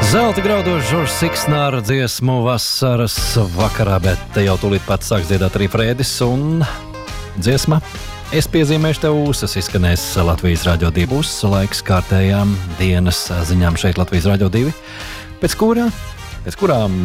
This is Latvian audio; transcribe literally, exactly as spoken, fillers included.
Zelta graudos Žoržs Siksnāra dziesmu vasaras vakarā, bet jau tūlīt pat sāks dziedāt arī Frēdis un dziesma Es piezīmēšu tev ūsas izskanēs Latvijas Rādio divi būs laiks kārtējām dienas ziņām šeit Latvijas Rādio divi, pēc kurā, pēc kurām